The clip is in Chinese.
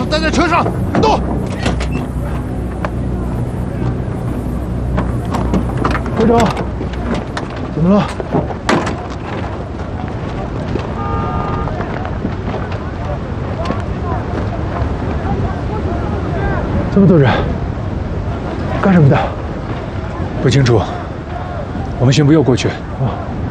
手待在车上，动！ 队长，怎么了？这么多人，干什么的？ 不清楚。我们先不要过去。 啊。